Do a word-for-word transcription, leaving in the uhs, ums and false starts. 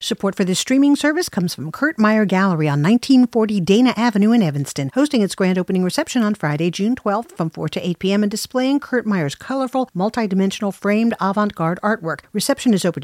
Support for this streaming service comes from Kurt Meyer Gallery on nineteen forty Dana Avenue in Evanston, hosting its grand opening reception on Friday, June twelfth from four to eight p.m. and displaying Kurt Meyer's colorful, multi-dimensional framed avant-garde artwork. Reception is open